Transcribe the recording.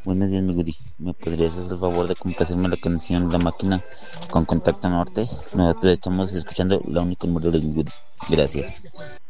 Buenos días, mi Woody. ¿Me podrías hacer el favor de complacerme la canción La Máquina con Contacto Norte? Nosotros estamos escuchando La Única Murder de mi Woody. Gracias.